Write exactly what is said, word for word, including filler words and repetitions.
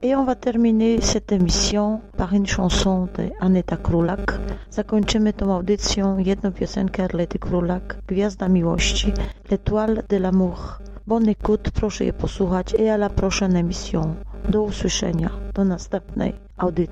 Et on va terminer cette émission par une chanson de Aneta Królak. Zakończymy tą audycją jedną piosenkę Arlety Królak, Gwiazda Miłości, L'Étoile de l'Amour. Bon écoute, proszę je posłuchać i à la prochaine émission. Do usłyszenia, do następnej audycji.